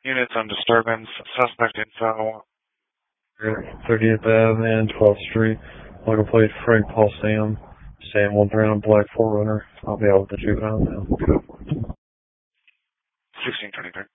Units on disturbance. Suspect info. 30th Ave and 12th Street. Local plate Frank Paul Sam. Sam 139 Black 4Runner. I'll be out with the juvenile now. 1623.